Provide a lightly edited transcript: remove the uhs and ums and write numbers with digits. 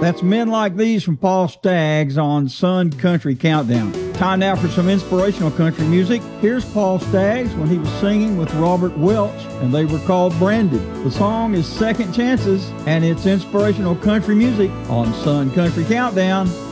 That's Men Like These from Paul Staggs on Sun Country Countdown. Time now for some inspirational country music. Here's Paul Staggs when he was singing with Robert Welch, and they were called Branded. The song is Second Chances, and it's inspirational country music on Sun Country Countdown.